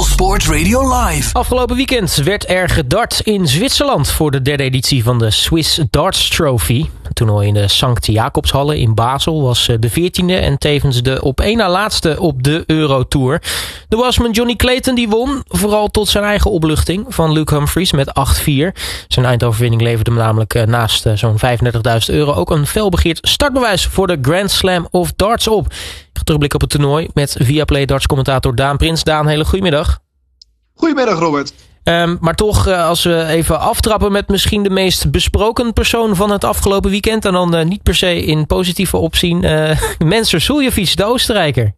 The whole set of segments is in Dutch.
Sport Radio Live. Afgelopen weekend werd er gedart in Zwitserland voor de derde editie van de Swiss Darts Trophy. Het toernooi in de Sankt Jacobshalle in Basel was de 14e en tevens de op één na laatste op de Eurotour. De Wasman Johnny Clayton die won, vooral tot zijn eigen opluchting van Luke Humphries met 8-4. Zijn eindoverwinning leverde hem namelijk naast zo'n €35.000 ook een felbegeerd startbewijs voor de Grand Slam of Darts op. Ik ga terugblikken op het toernooi met Viaplay Darts commentator Daan Prins. Daan, hele goedemiddag. Goedemiddag, Robert. Maar toch, als we even aftrappen met misschien de meest besproken persoon van het afgelopen weekend. En dan niet per se in positieve opzien. Mensur Suljovic, de Oostenrijker.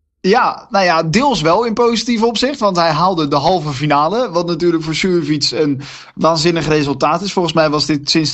Ja, nou ja, deels wel in positief opzicht. Want hij haalde de halve finale. Wat natuurlijk voor Suljovic een waanzinnig resultaat is. Volgens mij was dit sinds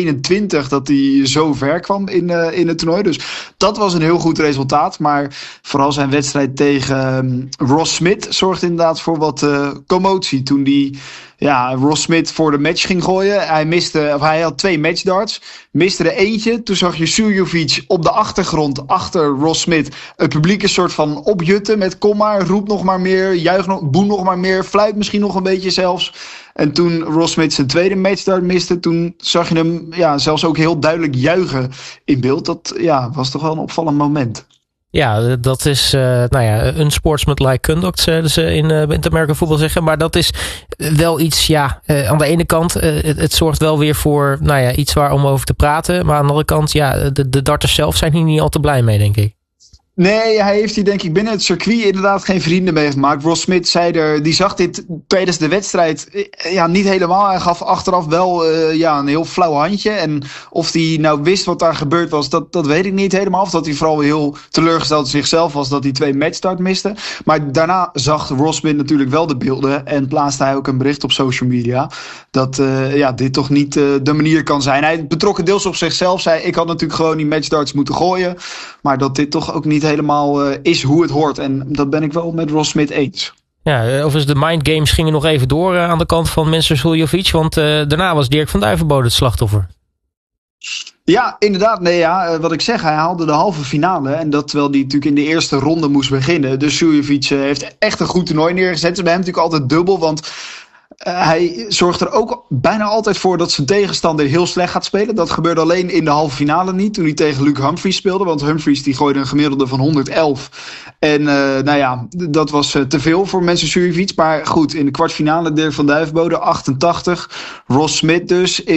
2021 dat hij zo ver kwam in het toernooi. Dus dat was een heel goed resultaat. Maar vooral zijn wedstrijd tegen Ross Smith zorgde inderdaad voor wat commotie. Toen die Ross Smith voor de match ging gooien. Hij had 2 matchdarts. Miste er eentje. Toen zag je Suljovic op de achtergrond achter Ross Smith het publiek een soort van opjutten met kom maar, roep nog maar meer, juich nog, boem nog maar meer, fluit misschien nog een beetje zelfs. En toen Ross Smith zijn tweede matchdart miste, toen zag je hem zelfs ook heel duidelijk juichen in beeld. Dat was toch wel een opvallend moment. Ja, dat is unsportsmanlike conduct, zullen ze in het American voetbal zeggen. Maar dat is wel iets, aan de ene kant, het zorgt wel weer voor iets waar om over te praten. Maar aan de andere kant, de darters zelf zijn hier niet al te blij mee, denk ik. Nee, hij heeft hier denk ik binnen het circuit inderdaad geen vrienden mee gemaakt. Ross Smith die zag dit tijdens de wedstrijd niet helemaal. Hij gaf achteraf wel een heel flauw handje. En of hij nou wist wat daar gebeurd was, dat weet ik niet helemaal. Of dat hij vooral heel teleurgesteld in zichzelf was dat hij 2 matchstart miste. Maar daarna zag Ross Smith natuurlijk wel de beelden. En plaatste hij ook een bericht op social media. Dat dit toch niet de manier kan zijn. Hij betrok het deels op zichzelf. Zei ik had natuurlijk gewoon die matchdarts moeten gooien. Maar dat dit toch ook niet helemaal is hoe het hoort. En dat ben ik wel met Ross Smith eens. Ja, overigens de mind games gingen nog even door aan de kant van Mensur Suljovic. Want daarna was Dirk van Duivenbode het slachtoffer. Ja, inderdaad. Wat ik zeg, hij haalde de halve finale. En dat terwijl hij natuurlijk in de eerste ronde moest beginnen. Dus Suljovic heeft echt een goed toernooi neergezet. Ze bij hem natuurlijk altijd dubbel, want hij zorgt er ook bijna altijd voor dat zijn tegenstander heel slecht gaat spelen. Dat gebeurde alleen in de halve finale niet, toen hij tegen Luke Humphries speelde. Want Humphries die gooide een gemiddelde van 111. En dat was te veel voor Mensur Suljovic. Maar goed, in de kwartfinale Dirk van Duivenbode 88. Ross Smith dus